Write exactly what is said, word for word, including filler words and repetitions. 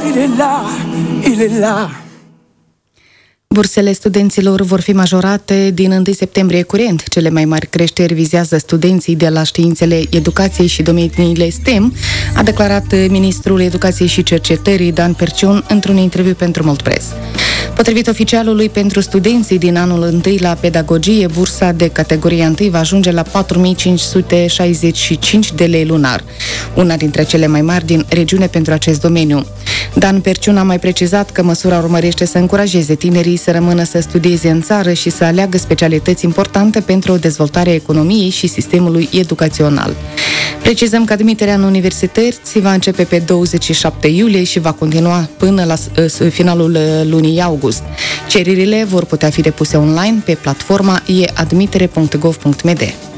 il est là, il est là. Bursele studenților vor fi majorate din întâi septembrie curent. Cele mai mari creșteri vizează studenții de la științele educației și domeniile S T E M, a declarat ministrul Educației și Cercetării Dan Perciun într-un interviu pentru Moldpress. Potrivit oficialului, pentru studenții din anul întâi la pedagogie, bursa de categoria întâi va ajunge la patru mii cinci sute șaizeci și cinci de lei lunar, una dintre cele mai mari din regiune pentru acest domeniu. Dan Perciun a mai precizat că măsura urmărește să încurajeze tinerii să rămână să studieze în țară și să aleagă specialități importante pentru dezvoltarea economiei și sistemului educațional. Precizăm că admiterea în universități va începe pe douăzeci și șapte iulie și va continua până la finalul lunii august. Cererile vor putea fi depuse online pe platforma e admitere punct gov punct m d.